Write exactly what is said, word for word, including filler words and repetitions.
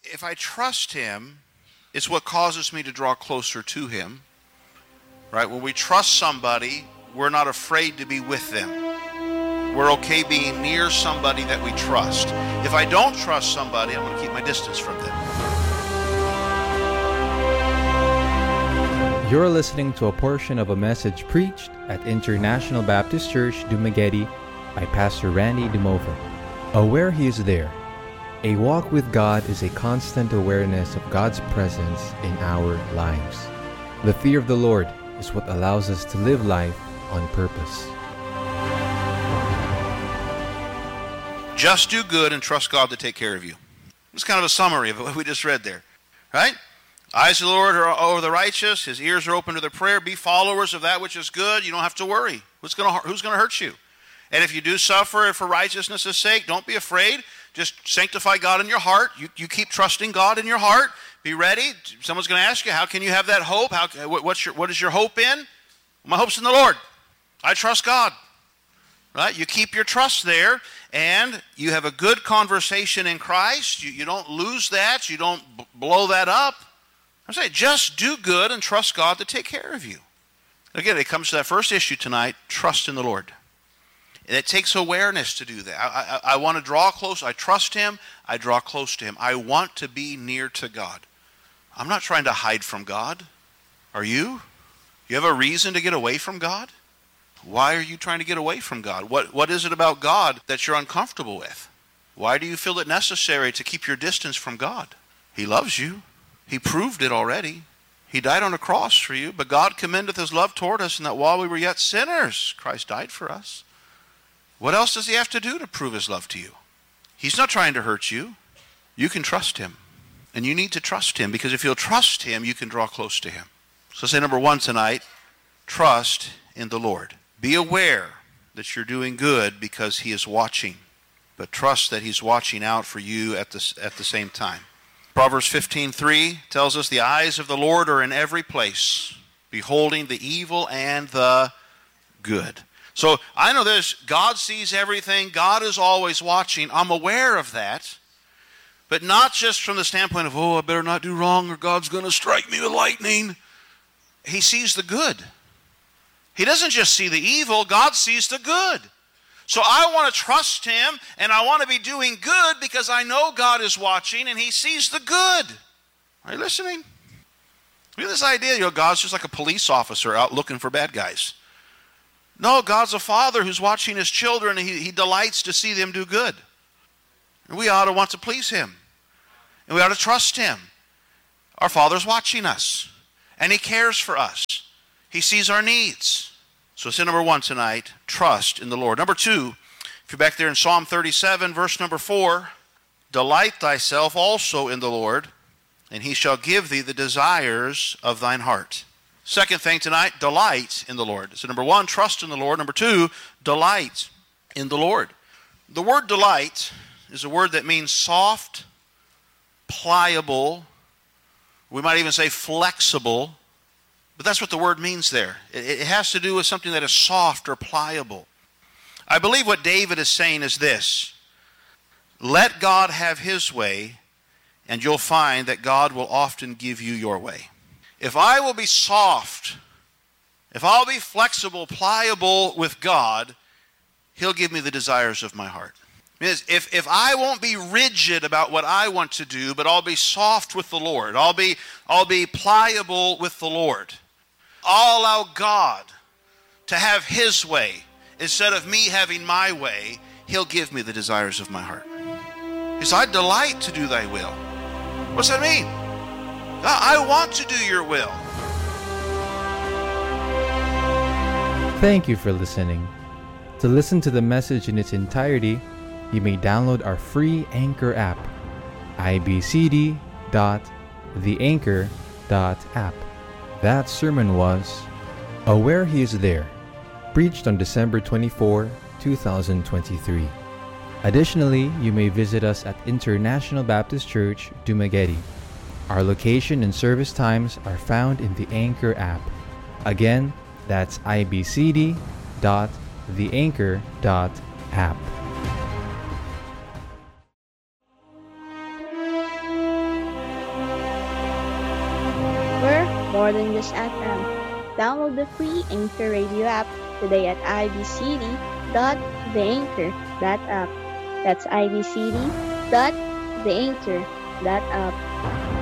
if I trust Him, it's what causes me to draw closer to Him. Right? When we trust somebody, we're not afraid to be with them. We're okay being near somebody that we trust. If I don't trust somebody, I'm going to keep my distance from them. You're listening to a portion of a message preached at International Baptist Church, Dumaguete by Pastor Randy Dumova. Aware He is there. A walk with God is a constant awareness of God's presence in our lives. The fear of the Lord is what allows us to live life on purpose. Just do good and trust God to take care of you. It's kind of a summary of what we just read there, right? Eyes of the Lord are over the righteous. His ears are open to their prayer. Be followers of that which is good. You don't have to worry. Who's going to, who's going to hurt you? And if you do suffer for righteousness' sake, don't be afraid. Just sanctify God in your heart. You, you keep trusting God in your heart. Be ready. Someone's going to ask you, how can you have that hope? How, what's your, what is your hope in? My hope's in the Lord. I trust God. Right? You keep your trust there, and you have a good conversation in Christ. You, you don't lose that. You don't b- blow that up. I'm saying just do good and trust God to take care of you. Again, it comes to that first issue tonight, trust in the Lord. And it takes awareness to do that. I, I, I want to draw close. I trust Him. I draw close to Him. I want to be near to God. I'm not trying to hide from God. Are you? You have a reason to get away from God? Why are you trying to get away from God? What, what is it about God that you're uncomfortable with? Why do you feel it necessary to keep your distance from God? He loves you. He proved it already. He died on a cross for you, but God commendeth His love toward us, and that while we were yet sinners, Christ died for us. What else does He have to do to prove His love to you? He's not trying to hurt you. You can trust Him. And you need to trust Him, because if you'll trust Him, you can draw close to Him. So say number one tonight, trust in the Lord. Be aware that you're doing good because He is watching, but trust that He's watching out for you at the, at the same time. Proverbs fifteen three tells us, the eyes of the Lord are in every place, beholding the evil and the good. So I know this, God sees everything, God is always watching. I'm aware of that, but not just from the standpoint of, oh, I better not do wrong or God's going to strike me with lightning. He sees the good. He doesn't just see the evil, God sees the good. So I want to trust Him, and I want to be doing good because I know God is watching and He sees the good. Are you listening? We have this idea, you know, God's just like a police officer out looking for bad guys. No, God's a father who's watching His children, and He, he delights to see them do good. And we ought to want to please Him. And we ought to trust Him. Our Father's watching us, and He cares for us. He sees our needs. So sin number one tonight, trust in the Lord. Number two, if you're back there in Psalm thirty-seven, verse number four, delight thyself also in the Lord, and He shall give thee the desires of thine heart. Second thing tonight, delight in the Lord. So number one, trust in the Lord. Number two, delight in the Lord. The word delight is a word that means soft, pliable, we might even say flexible. But that's what the word means there. It has to do with something that is soft or pliable. I believe what David is saying is this: let God have His way, and you'll find that God will often give you your way. If I will be soft, if I'll be flexible, pliable with God, He'll give me the desires of my heart. If, if I won't be rigid about what I want to do, but I'll be soft with the Lord, I'll be, I'll be pliable with the Lord, I'll allow God to have His way instead of me having my way, He'll give me the desires of my heart. He says, I delight to do thy will. What's that mean? I want to do your will. Thank you for listening. To listen to the message in its entirety, you may download our free Anchor app, i b c d dot the anchor dot app. That sermon was Aware He is There, preached on December twenty-fourth, twenty twenty-three. Additionally, you may visit us at International Baptist Church, Dumaguete. Our location and service times are found in the Anchor app. Again, that's i b c d dot the anchor dot app. more than just F M. Download the free Anchor Radio app today at i b c d dot the anchor dot app. That's i b c d dot the anchor dot app.